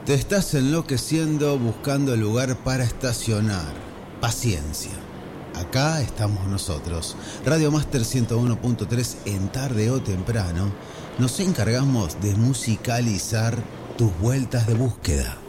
Te estás enloqueciendo buscando lugar para estacionar. Paciencia. Acá estamos nosotros. Radio Master 101.3 en tarde o temprano. Nos encargamos de musicalizar tus vueltas de búsqueda.